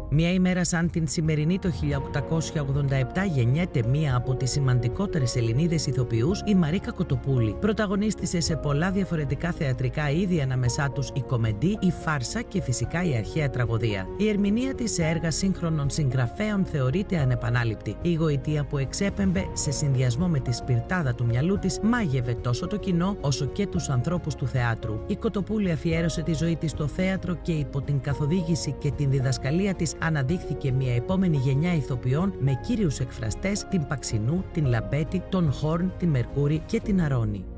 Μια ημέρα σαν την σημερινή το 1887 γεννιέται μία από τις σημαντικότερες Ελληνίδες ηθοποιούς, η Μαρίκα Κοτοπούλη. Πρωταγωνίστησε σε πολλά διαφορετικά θεατρικά είδη, ανάμεσά τους η κομεντή, η φάρσα και φυσικά η αρχαία τραγωδία. Η ερμηνεία της σε έργα σύγχρονων συγγραφέων θεωρείται ανεπανάληπτη. Η γοητεία που εξέπεμπε σε συνδυασμό με τη σπιρτάδα του μυαλού της μάγευε τόσο το κοινό όσο και τους ανθρώπους του θεάτρου. Η Κοτοπούλη αφιέρωσε τη ζωή της στο θέατρο και υπό την καθοδήγηση και την διδασκαλία της αναδείχθηκε μια επόμενη γενιά ηθοποιών με κύριους εκφραστές την Παξινού, την Λαμπέτη, τον Χόρν, την Μερκούρη και την Αρώνη.